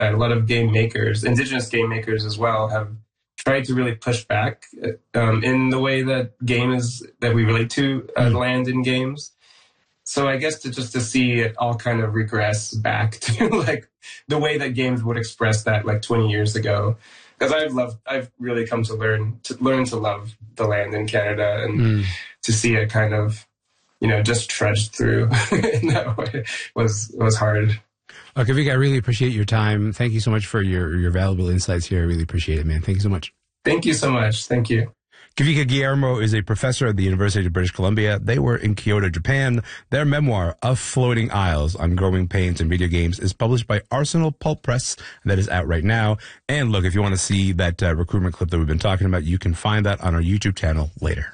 a lot of game makers, indigenous game makers as well, have tried to really push back in the way that we relate to land in games. So I guess to see it all kind of regress back to like the way that games would express that like 20 years ago. Because I've really come to learn to love the land in Canada, and to see it kind of, just trudged through in that way was hard. Kavika, I really appreciate your time. Thank you so much for your valuable insights here. I really appreciate it, man. Thank you so much. Thank you so much. Thank you. Kavika Guillermo is a professor at the University of British Columbia. They were in Kyoto, Japan. Their memoir, Of Floating Isles on Growing Pains in Video Games, is published by Arsenal Pulp Press. That is out right now. And look, if you want to see that recruitment clip that we've been talking about, you can find that on our YouTube channel later.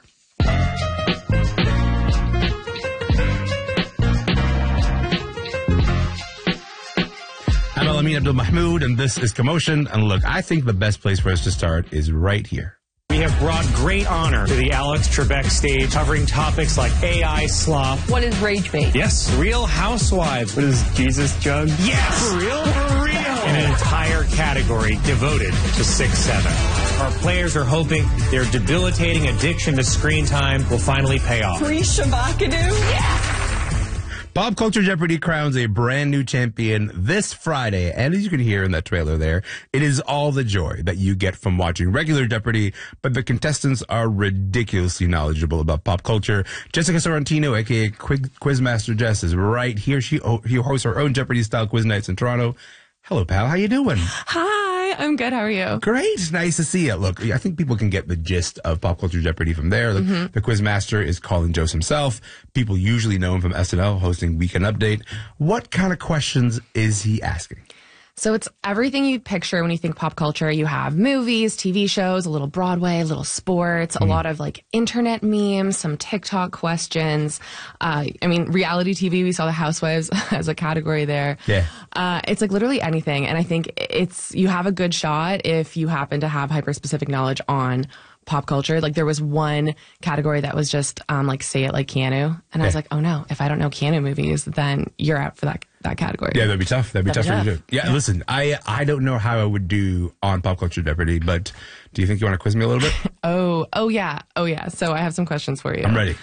I'm Al-Amin Abdul Mahmoud, and this is Commotion. And look, I think the best place for us to start is right here. We have brought great honor to the Alex Trebek stage, covering topics like AI slop. What is rage bait? Yes. Real Housewives. What is Jesus Jug? Yes. For real? For real. And an entire category devoted to 6-7. Our players are hoping their debilitating addiction to screen time will finally pay off. Pre-Shabakadoo? Yes! Pop Culture Jeopardy crowns a brand new champion this Friday. And as you can hear in that trailer there, it is all the joy that you get from watching regular Jeopardy, but the contestants are ridiculously knowledgeable about pop culture. Jessica Sorrentino, a.k.a. Quizmaster Jess, is right here. She hosts her own Jeopardy-style quiz nights in Toronto. Hello, pal. How you doing? Hi, I'm good. How are you? Great. Nice to see you. Look, I think people can get the gist of Pop Culture Jeopardy from there. The Quizmaster is Colin Jost himself. People usually know him from SNL, hosting Weekend Update. What kind of questions is he asking? So it's everything you'd picture when you think pop culture. You have movies, TV shows, a little Broadway, a little sports, a lot of like internet memes, some TikTok questions. Reality TV, we saw the Housewives as a category there. Yeah. It's like literally anything. And I think you have a good shot if you happen to have hyper-specific knowledge on pop culture. Like there was one category that was just like say it like Keanu, and I was like, oh no, if I don't know Keanu movies, then you're out for that category. Yeah, that'd be tough. That'd be tough for you to do. Yeah, listen, I don't know how I would do on Pop Culture Jeopardy, but do you think you want to quiz me a little bit? Oh yeah. So I have some questions for you. I'm ready.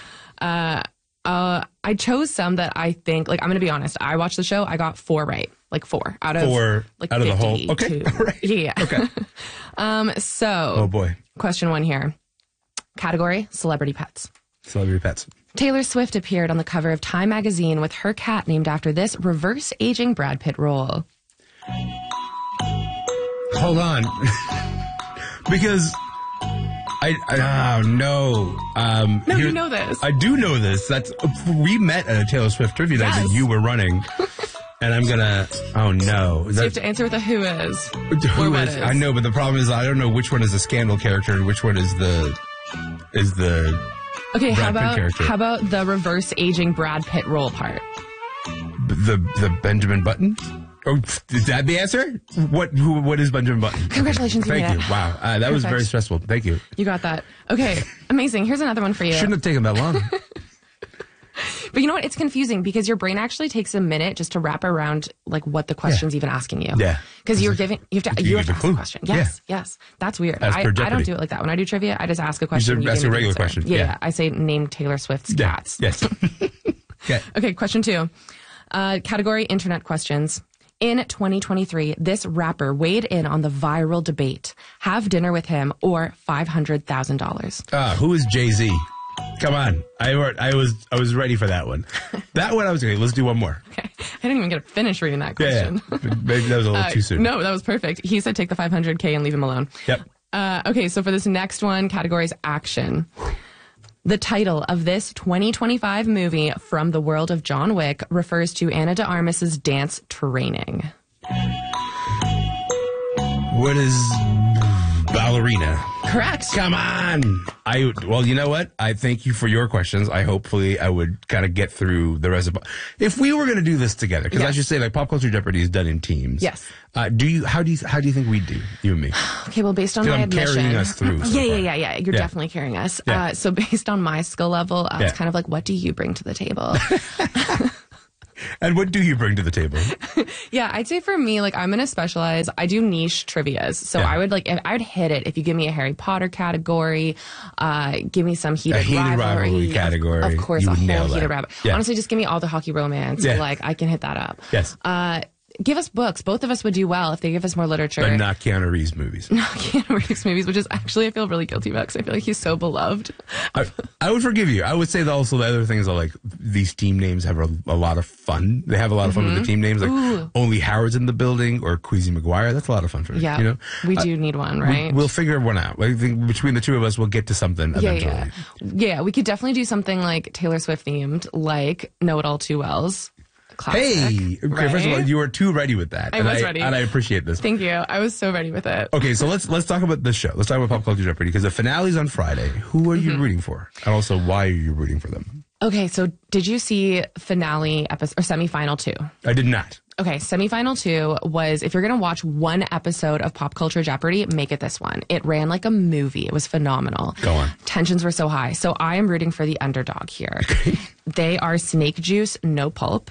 I chose some that I think, like, I'm going to be honest. I watched the show. I got 4 right. Like 4 out of 4 like out of the whole. 52. Okay. All right. Yeah. Okay. So. Oh boy. Question 1 here. Category: celebrity pets. Celebrity pets. Taylor Swift appeared on the cover of Time magazine with her cat named after this reverse-aging Brad Pitt role. Hold on. Because oh no. No, you know this. I do know this. We met at a Taylor Swift trivia night that you were running. And I'm gonna, oh no. So you have to answer with a who is. Who is? I know, but the problem is I don't know which one is the Scandal character and which one is the Okay, Brad Pitt character. How about the reverse aging Brad Pitt role part? The Benjamin Button? Oh, is that the answer? What is Benjamin Button? Congratulations. Thank you. Wow. That was very stressful. Thank you. You got that. Okay. Amazing. Here's another one for you. Shouldn't have taken that long. But you know what? It's confusing because your brain actually takes a minute just to wrap around like what the question's even asking you. Yeah. Because you have to ask a question. Yes. Yeah. Yes. That's weird. I don't do it like that. When I do trivia, I just ask a question. You ask a regular question. Yeah. I say name Taylor Swift's cats. Yes. Okay. Question 2. Category: internet questions. In 2023, this rapper weighed in on the viral debate: have dinner with him or $500,000. Who is Jay-Z? Come on. I was ready for that one. That one I was okay. Let's do one more. Okay. I didn't even get to finish reading that question. Yeah. Maybe that was a little too soon. No, that was perfect. He said take the $500K and leave him alone. Yep. Okay, so for this next one, category is action. The title of this 2025 movie from the world of John Wick refers to Ana de Armas's dance training. What is ballerina? Correct. Come on. Well, you know what? I thank you for your questions. Hopefully I would kind of get through the rest of if we were going to do this together, because I should say, like, Pop Culture Jeopardy is done in teams. Yes. How do you think we do, you and me? Okay, well, based on my admission, carrying us through. Yeah. You're definitely carrying us. Yeah. So based on my skill level, it's kind of like, what do you bring to the table? And what do you bring to the table? Yeah, I'd say for me, like I'm gonna specialize. I do niche trivias, so Yeah. I would hit it if you give me a Harry Potter category, give me some heated rivalry category. of course, You a would whole nail that. heated rivalry. Yeah. Honestly, just give me all the hockey romance. Yeah. Like I can hit that up. Yes. Give us books. Both of us would do well if they give us more literature. But not Keanu Reeves movies. Keanu Reeves movies, which is actually I feel really guilty about because I feel like he's so beloved. I would forgive you. I would say that also the other things are like these team names have a lot of fun. They have a lot of fun with the team names. Like Only Howard's in the Building or Queasy McGuire. That's a lot of fun for me. Yeah, You know? we do need one, right? We'll figure one out. I think between the two of us, we'll get to something eventually. Yeah, we could definitely do something like Taylor Swift themed, like Know It All Too Well's. Classic, Hey, okay, right? first of all, you were too ready with that. I was ready. And I appreciate this. Thank you. I was so ready with it. Okay, so let's talk about the show. Let's talk about Pop Culture Jeopardy because the finale's on Friday. Who are you rooting for? And also, why are you rooting for them? Okay, so did you see finale episode or semifinal 2? I did not. Okay, semifinal 2 was if you're going to watch one episode of Pop Culture Jeopardy, make it this one. It ran like a movie. It was phenomenal. Go on. Tensions were so high. So I am rooting for the underdog here. They are Snake Juice, No Pulp.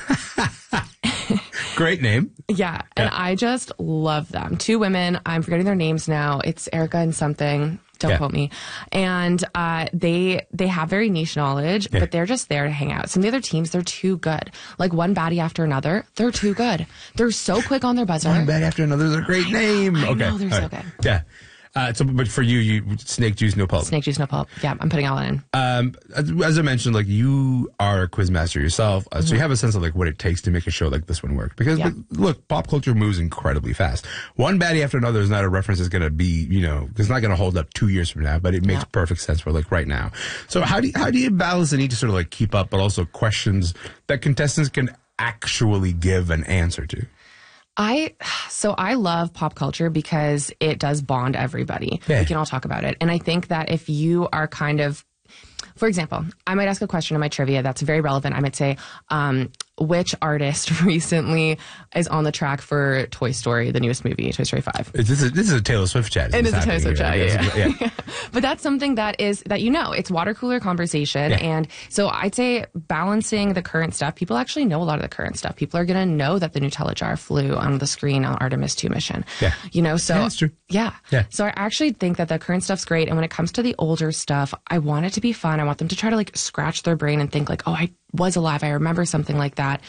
Great name. Yeah, and I just love them. 2 women. I'm forgetting their names now. It's Erica and something. Don't quote me. And they have very niche knowledge, but they're just there to hang out. Some of the other teams, they're too good. Like one baddie after another, they're too good. They're so quick on their buzzer. One bad after another is a great name. I Okay. know, they're All so right. good. Yeah. But for you Snake Juice, No Pulp. Snake Juice, No Pulp. Yeah, I'm putting all in. As I mentioned, like you are a quiz master yourself, so you have a sense of like what it takes to make a show like this one work. Because look, pop culture moves incredibly fast. One baddie after another is not a reference that's going to be, it's not going to hold up 2 years from now, but it makes perfect sense for like right now. So how do you balance the need to sort of like keep up, but also questions that contestants can actually give an answer to? I love pop culture because it does bond everybody. Yeah. We can all talk about it. And I think that if you are kind of, for example, I might ask a question in my trivia that's very relevant. I might say, which artist recently is on the track for Toy Story, the newest movie, Toy Story 5? This is a Taylor Swift chat. It is a Taylor Swift chat, yeah. But that's something that it's water cooler conversation. Yeah. And so I'd say balancing the current stuff, people actually know a lot of the current stuff. People are going to know that the Nutella jar flew on the screen on Artemis 2 mission. Yeah. So Yeah, that's true. Yeah. Yeah. So I actually think that the current stuff's great. And when it comes to the older stuff, I want it to be fun. I want them to try to like scratch their brain and think like, oh, I was alive. I remember something like that.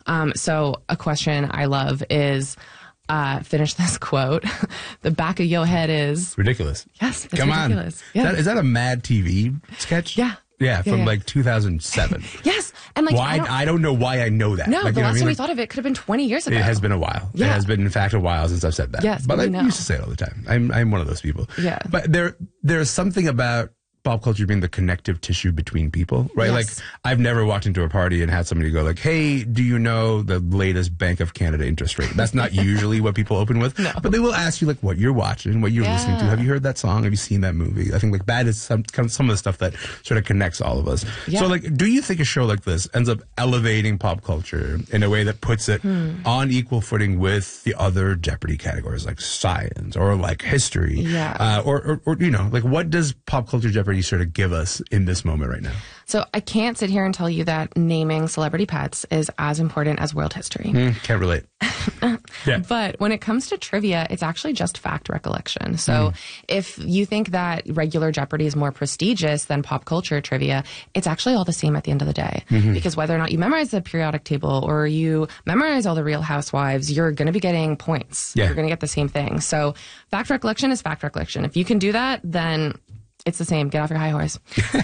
So a question I love is, finish this quote. The back of your head is Ridiculous. yes. It's Come ridiculous. on. Yeah. Is that a Mad TV sketch? Yeah. Yeah, from yeah. like 2007. Yes. And like, Why? I don't know why I know that. no, like, the last time we Like, thought of it could have been 20 years ago. it has been a while. Yeah. It has been, in fact, a while since I've said that. Yes, but but I we know. used to say it all the time. I'm one of those people. Yeah. But there's something about pop culture being the connective tissue between people, right? Yes. Like I've never walked into a party and had somebody go like, "Hey, do you know the latest Bank of Canada interest rate?" That's not usually what people open with, but they will ask you like what you're watching, what you're listening to. Have you heard that song? Have you seen that movie? I think like that is some of the stuff that sort of connects all of us. Yeah. So like, do you think a show like this ends up elevating pop culture in a way that puts it on equal footing with the other Jeopardy categories like science or like history? Yeah. Or like what does pop culture Jeopardy sort of give us in this moment right now? So I can't sit here and tell you that naming celebrity pets is as important as world history. Can't relate. Yeah. But when it comes to trivia, it's actually just fact recollection. So if you think that regular Jeopardy is more prestigious than pop culture trivia, it's actually all the same at the end of the day. Because whether or not you memorize the periodic table or you memorize all the Real Housewives, you're going to be getting points. Yeah. You're going to get the same thing. So fact recollection is fact recollection. If you can do that, then it's the same. Get off your high horse.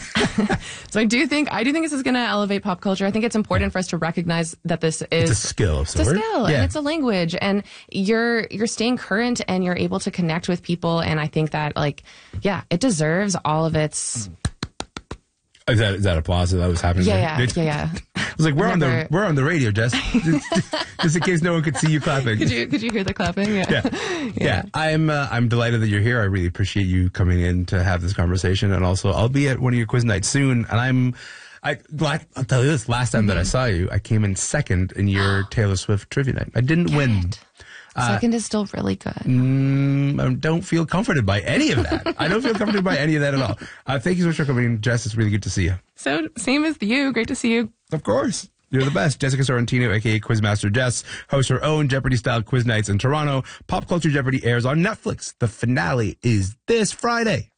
So I do think this is going to elevate pop culture. I think it's important for us to recognize that this is It's a skill of it's a sort. skill Yeah. and it's a language, and you're staying current and you're able to connect with people. And I think that it deserves all of its. Is that applause that was happening? Yeah. I was like, we're on the radio, Jess. Just in case no one could see you clapping. Could you hear the clapping? Yeah. I'm delighted that you're here. I really appreciate you coming in to have this conversation, and also I'll be at one of your quiz nights soon. And I'll tell you this: last time that I saw you, I came in second in your Taylor Swift trivia night. I didn't win. Second is still really good. I don't feel comforted by any of that. I don't feel comforted by any of that at all. Thank you so much for coming in, Jess. It's really good to see you. So same as you. Great to see you. Of course. You're the best. Jessica Sorrentino, aka Quizmaster Jess, hosts her own Jeopardy-style quiz nights in Toronto. Pop Culture Jeopardy airs on Netflix. The finale is this Friday.